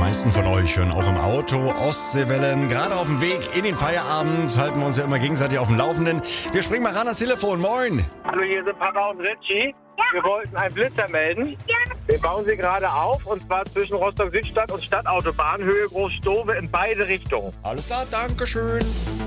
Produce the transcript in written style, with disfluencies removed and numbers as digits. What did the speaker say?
meisten von euch hören auch im Auto Ostseewellen. Gerade auf dem Weg in den Feierabend halten wir uns ja immer gegenseitig auf dem Laufenden. Wir springen mal ran ans Telefon. Moin. Hallo, hier sind Papa und Richie. Ja. Wir wollten einen Blitzer melden. Ja. Wir bauen sie gerade auf, und zwar zwischen Rostock-Südstadt und Stadtautobahn, Höhe Großstowe in beide Richtungen. Alles klar, Dankeschön.